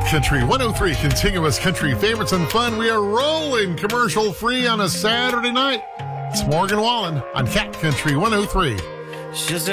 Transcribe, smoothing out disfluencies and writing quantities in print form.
Country 103, continuous country favorites and fun. We are rolling commercial free on a Saturday night. It's Morgan Wallen on Cat Country 103.